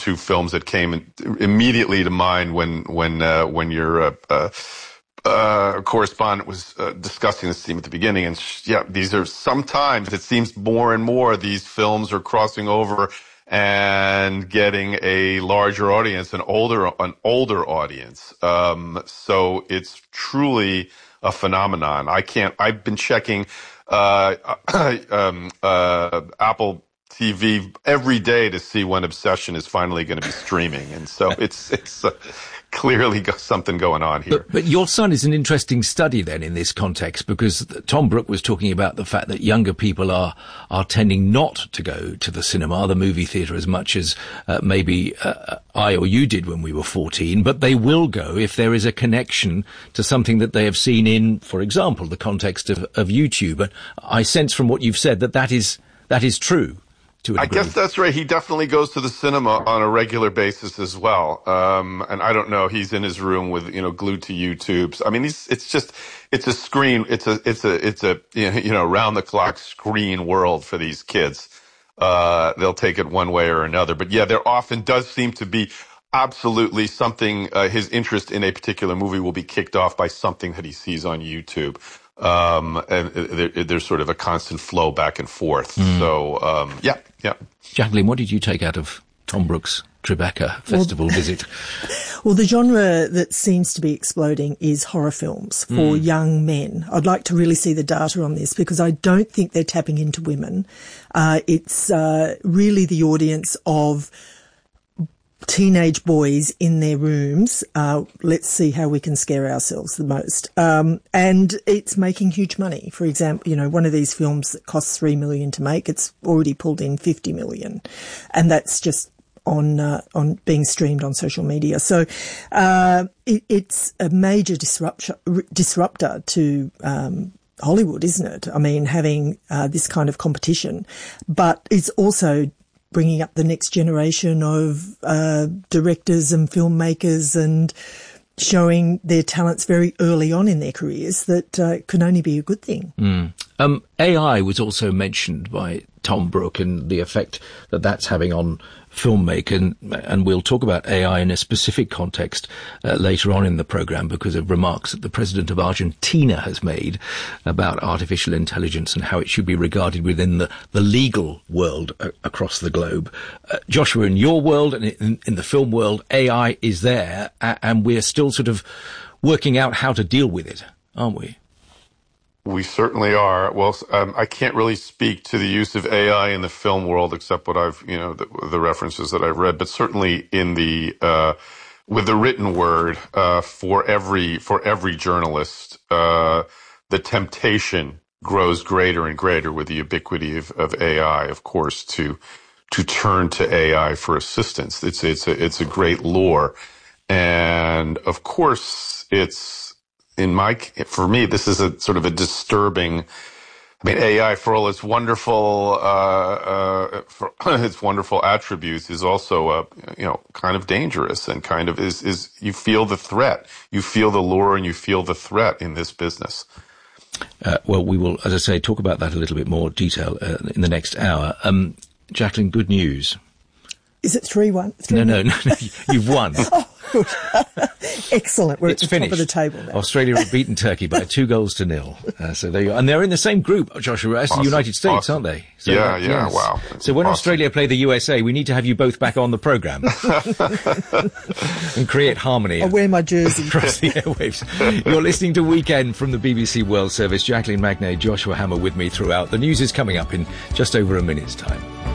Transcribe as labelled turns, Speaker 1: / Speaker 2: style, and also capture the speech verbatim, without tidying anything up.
Speaker 1: two films that came in, immediately to mind when when uh, when your uh, uh, uh, correspondent was uh, discussing this theme at the beginning. And sh- yeah, these are sometimes it seems more and more these films are crossing over and getting a larger audience, an older an older audience. Um, so it's truly a phenomenon. I can't. I've been checking uh, um, uh, Apple T V every day to see when Obsession is finally going to be streaming, and so it's it's uh, clearly got something going on here.
Speaker 2: But, but your son is an interesting study then in this context, because Tom Brooke was talking about the fact that younger people are are tending not to go to the cinema, the movie theatre, as much as uh, maybe uh, I or you did when we were fourteen, but they will go if there is a connection to something that they have seen in, for example, the context of, of YouTube. And I sense from what you've said that that is that is true.
Speaker 1: I guess that's right. He definitely goes to the cinema on a regular basis as well. Um, and I don't know, he's in his room with, you know, glued to YouTube. I mean, he's, it's just, it's a screen. It's a, it's a, it's a, you know, round the clock screen world for these kids. Uh, they'll take it one way or another. But yeah, there often does seem to be absolutely something, uh, his interest in a particular movie will be kicked off by something that he sees on YouTube. Um, and there, there's sort of a constant flow back and forth. Mm. So, um, yeah, yeah.
Speaker 2: Jacqueline, what did you take out of Tom Brooke's Tribeca festival well, visit?
Speaker 3: Well, the genre that seems to be exploding is horror films for mm. young men. I'd like to really see the data on this, because I don't think they're tapping into women. Uh, it's, uh, really the audience of teenage boys in their rooms. Uh, let's see how we can scare ourselves the most. Um, and it's making huge money. For example, you know, one of these films that costs three million to make, it's already pulled in fifty million. And that's just on, uh, on being streamed on social media. So, uh, it, it's a major disruption, disruptor to, um, Hollywood, isn't it? I mean, having, uh, this kind of competition, but it's also bringing up the next generation of uh, directors and filmmakers and showing their talents very early on in their careers that uh, can only be a good thing.
Speaker 2: Mm. Um, A I was also mentioned by Tom Brooke and the effect that that's having on filmmaking, and, and we'll talk about A I in a specific context uh, later on in the programme, because of remarks that the president of Argentina has made about artificial intelligence and how it should be regarded within the, the legal world uh, across the globe. Uh, Joshua, in your world and in, in the film world, A I is there, uh, and we're still sort of working out how to deal with it, aren't we?
Speaker 1: We certainly are. Well, um, I can't really speak to the use of A I in the film world, except what I've, you know, the, the references that I've read. But certainly in the uh, with the written word, uh, for every for every journalist, uh, the temptation grows greater and greater with the ubiquity of, of A I. Of course, to to turn to A I for assistance. It's it's a it's a great lure, and of course, it's. In my, for me, this is a sort of a disturbing, I mean, A I, for all its wonderful, uh, uh, for its wonderful attributes, is also, uh, you know, kind of dangerous and kind of is, is, you feel the threat. You feel the lure and you feel the threat in this business.
Speaker 2: Uh, well, we will, as I say, talk about that a little bit more detail uh, in the next hour. Um, Jacqueline, good news.
Speaker 3: Is it three one? Three
Speaker 2: no, no, no, no, you've won.
Speaker 3: Oh, good. Excellent. We're
Speaker 2: it's
Speaker 3: at the
Speaker 2: finished.
Speaker 3: top of the table now.
Speaker 2: Australia have beaten Turkey by two goals to nil. Uh, so there you are. And they're in the same group, Joshua, as awesome. the United States,
Speaker 1: awesome.
Speaker 2: aren't they? So
Speaker 1: yeah,
Speaker 2: that,
Speaker 1: yeah,
Speaker 2: yes.
Speaker 1: wow.
Speaker 2: So when
Speaker 1: awesome.
Speaker 2: Australia play the U S A, we need to have you both back on the programme and create harmony.
Speaker 3: I'll wear my jersey.
Speaker 2: Across the airwaves. You're listening to Weekend from the B B C World Service. Jacqueline Magnay, Joshua Hammer with me throughout. The news is coming up in just over a minute's time.